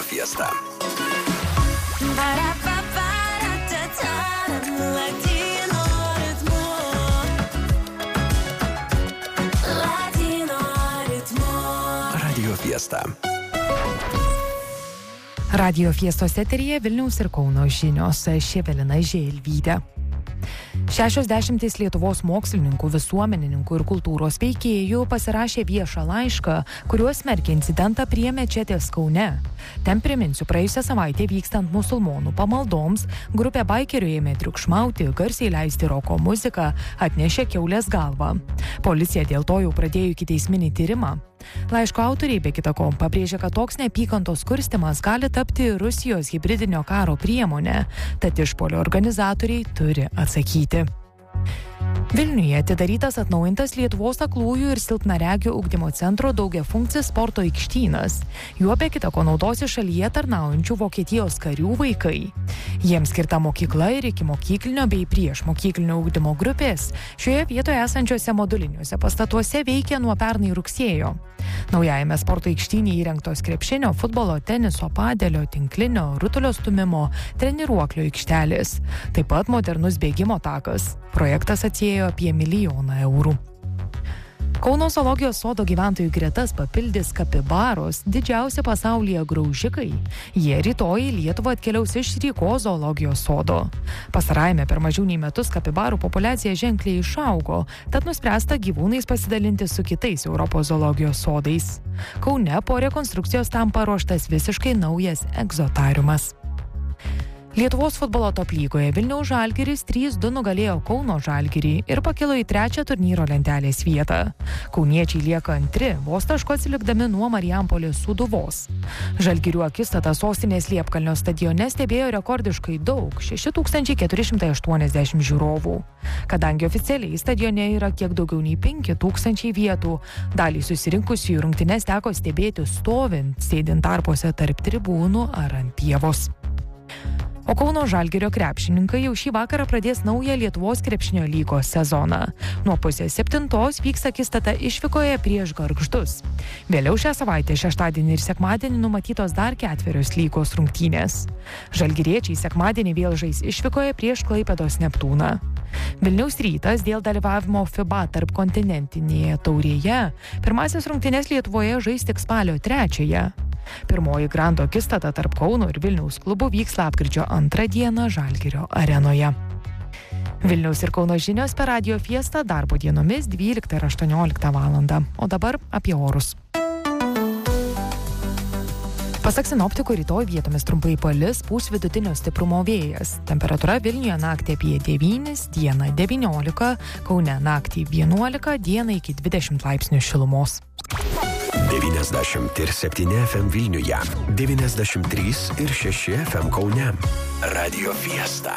Fiesta. Radio Fiesta. Radio Fiestos eteryje Vilniaus ir Kauno žinios. Evelina Želvytė. 60 Lietuvos mokslininkų, visuomenininkų ir kultūros veikėjų pasirašė viešą laišką, kuriuo smerkė incidentą prie mečetės Kaune. Ten priminsiu, praėjusią savaitę vykstant musulmonų pamaldoms, grupė baikerių ėmė triukšmauti, garsiai leisti roko muziką, atnešė kiaulės galvą. Policija dėl to jau pradėjo ikiteisminį tyrimą. Laiško autoriai be kita ko pabrėžia, kad toks neapykantos kurstymas gali tapti Rusijos hibridinio karo priemonė, tad išpuolio organizatoriai turi atsakyti. Vilniuje atidarytas atnaujintas Lietuvos aklųjų ir silpnaregių ugdymo centro daugiafunkcis sporto aikštynas. Juo be kita ko naudosi šalyje tarnaujančių Vokietijos karių vaikai. Jiems skirta mokykla ir ikimokyklinio bei priešmokyklinio ugdymo grupės šioje vietoje esančiuose moduliniuose pastatuose veikia nuo pernai rugsėjo. Naujajame sporto aikštyne įrengtos krepšinio, futbolo, teniso, padelio, tinklinio, rutulio stūmimo, treniruoklio aikštelės. Taip pat modernus bėgimo takas. Projektas atsiėjo apie 1 milijoną eurų. Kauno zoologijos sodo gyventojų gretas papildys kapibaros, didžiausi pasaulyje graužikai. Jie rytoj į Lietuvą atkeliaus iš Rygos zoologijos sodo. Pastarajame per mažiau nei metus kapibarų populiacija ženkliai išaugo, tad nuspręsta gyvūnais pasidalinti su kitais Europos zoologijos sodais. Kaune po rekonstrukcijos tam paruoštas visiškai naujas egzotariumas. Lietuvos futbolo top lygoje Vilniaus Žalgiris 3-2 nugalėjo Kauno Žalgirį ir pakilo į 3. turnyro lentelės vietą. Kauniečiai lieka antri, vos tašku atsilikdami nuo Marijampolės Sūduvos. Žalgirių akistatą sostinės Liepkalnio stadione stebėjo rekordiškai daug – 6480 žiūrovų. Kadangi oficialiai stadione yra kiek daugiau nei 5000 vietų, dalį susirinkusių rungtynes teko stebėti stovint, sėdint tarpuose tarp tribūnų ar ant pievos. O Kauno Žalgirio krepšininkai jau šį vakarą pradės naują Lietuvos krepšinio lygos sezoną. Nuo 6:30 vyks akistata išvykoje prieš Gargždus. Vėliau šią savaitę šeštadienį ir sekmadienį numatytos dar 4 lygos rungtynės. Žalgiriečiai sekmadienį vėl žais išvykoje prieš Klaipėdos Neptūną. Vilniaus Rytas dėl dalyvavimo FIBA tarpkontinentinėje taurėje pirmasis rungtynes Lietuvoje žais tik spalio 3. Pirmoji grando akistata tarp Kauno ir Vilniaus klubų vyks lapkričio 2 dieną Žalgirio arenoje. Vilniaus ir Kauno žinios per Radio Fiestą darbo dienomis 12 ir 18 valandą. O dabar apie orus. Pasak sinoptikų, rytoj vietomis trumpai palis, pūs vidutinio stiprumo vėjas. Temperatūra Vilniuje naktį apie 9, dieną 19, Kaune naktį 11, dieną iki 20 laipsnių šilumos. 97 FM Vilniuje, 93 ir 6 FM Kaune. Radio Fiesta.